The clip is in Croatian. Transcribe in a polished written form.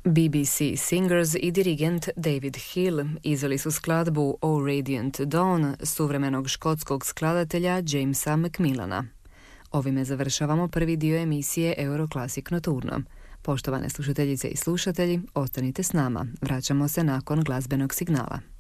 BBC Singers i dirigent David Hill izveli su skladbu O Radiant Dawn suvremenog škotskog skladatelja Jamesa Macmillana. Ovime završavamo prvi dio emisije Euroclassic Nocturno. Poštovane slušateljice i slušatelji, ostanite s nama. Vraćamo se nakon glazbenog signala.